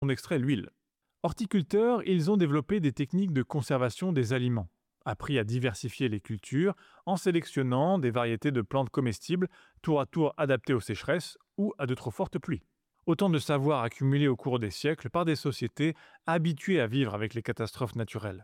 On extrait l'huile. Horticulteurs, ils ont développé des techniques de conservation des aliments, appris à diversifier les cultures en sélectionnant des variétés de plantes comestibles tour à tour adaptées aux sécheresses ou à de trop fortes pluies. Autant de savoir accumulé au cours des siècles par des sociétés habituées à vivre avec les catastrophes naturelles.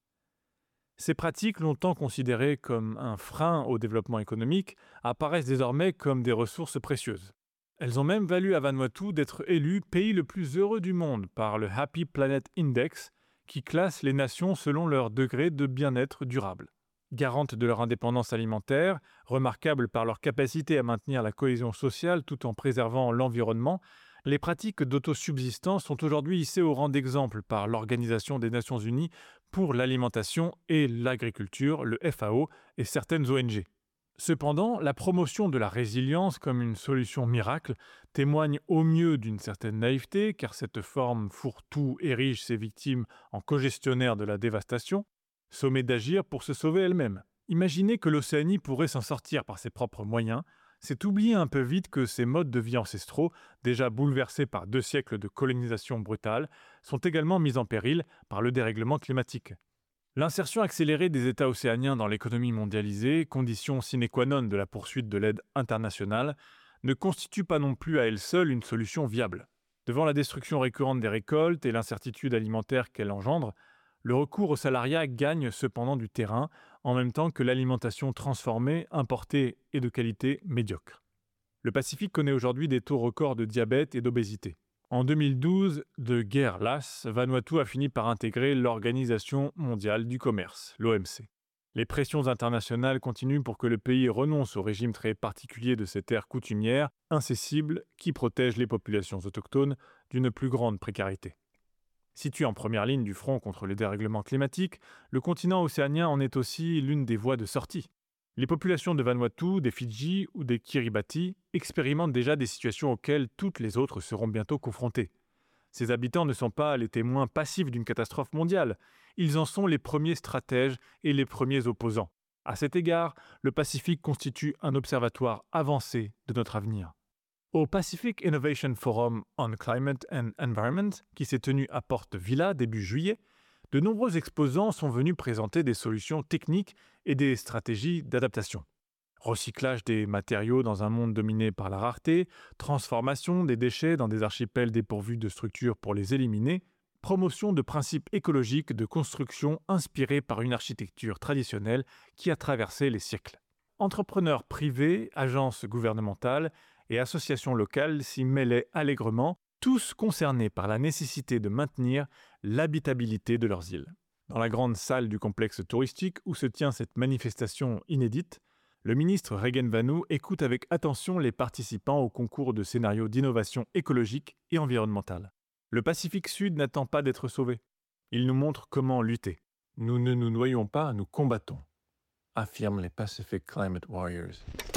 Ces pratiques, longtemps considérées comme un frein au développement économique, apparaissent désormais comme des ressources précieuses. Elles ont même valu à Vanuatu d'être élu pays le plus heureux du monde par le Happy Planet Index, qui classe les nations selon leur degré de bien-être durable. Garantes de leur indépendance alimentaire, remarquables par leur capacité à maintenir la cohésion sociale tout en préservant l'environnement, les pratiques d'autosubsistance sont aujourd'hui hissées au rang d'exemple par l'Organisation des Nations Unies pour l'alimentation et l'agriculture, le FAO, et certaines ONG. Cependant, la promotion de la résilience comme une solution miracle témoigne au mieux d'une certaine naïveté, car cette forme fourre-tout érige ses victimes en cogestionnaires de la dévastation, sommet d'agir pour se sauver elle-même. Imaginer que l'Océanie pourrait s'en sortir par ses propres moyens, c'est oublier un peu vite que ces modes de vie ancestraux, déjà bouleversés par 2 siècles de colonisation brutale, sont également mis en péril par le dérèglement climatique. L'insertion accélérée des États océaniens dans l'économie mondialisée, condition sine qua non de la poursuite de l'aide internationale, ne constitue pas non plus à elle seule une solution viable. Devant la destruction récurrente des récoltes et l'incertitude alimentaire qu'elle engendre, le recours au salariat gagne cependant du terrain, en même temps que l'alimentation transformée, importée et de qualité médiocre. Le Pacifique connaît aujourd'hui des taux records de diabète et d'obésité. En 2012, de guerre lasse, Vanuatu a fini par intégrer l'Organisation mondiale du commerce, l'OMC. Les pressions internationales continuent pour que le pays renonce au régime très particulier de ses terres coutumières, incessibles, qui protègent les populations autochtones d'une plus grande précarité. Situé en première ligne du front contre le dérèglement climatique, le continent océanien en est aussi l'une des voies de sortie. Les populations de Vanuatu, des Fidji ou des Kiribati expérimentent déjà des situations auxquelles toutes les autres seront bientôt confrontées. Ces habitants ne sont pas les témoins passifs d'une catastrophe mondiale, ils en sont les premiers stratèges et les premiers opposants. À cet égard, le Pacifique constitue un observatoire avancé de notre avenir. Au Pacific Innovation Forum on Climate and Environment, qui s'est tenu à Porte Vila début juillet, de nombreux exposants sont venus présenter des solutions techniques et des stratégies d'adaptation. Recyclage des matériaux dans un monde dominé par la rareté, transformation des déchets dans des archipels dépourvus de structures pour les éliminer, promotion de principes écologiques de construction inspirés par une architecture traditionnelle qui a traversé les siècles. Entrepreneurs privés, agences gouvernementales et associations locales s'y mêlaient allègrement, tous concernés par la nécessité de maintenir l'habitabilité de leurs îles. Dans la grande salle du complexe touristique où se tient cette manifestation inédite, le ministre Regan Vanu écoute avec attention les participants au concours de scénarios d'innovation écologique et environnementale. Le Pacifique Sud n'attend pas d'être sauvé. Il nous montre comment lutter. Nous ne nous noyons pas, nous combattons, affirment les Pacific Climate Warriors.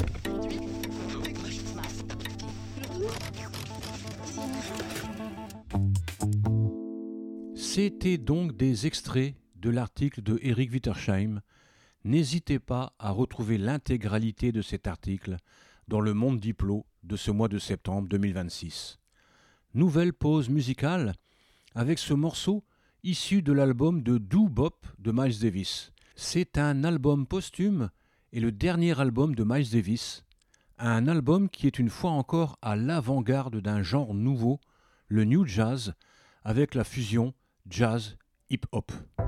C'était donc des extraits de l'article de Eric Wittersheim. N'hésitez pas à retrouver l'intégralité de cet article dans le Monde Diplo de ce mois de septembre 2026. Nouvelle pause musicale avec ce morceau issu de l'album de Doo Bop de Miles Davis. C'est un album posthume et le dernier album de Miles Davis, un album qui est une fois encore à l'avant-garde d'un genre nouveau, le New Jazz, avec la fusion jazz-hip-hop.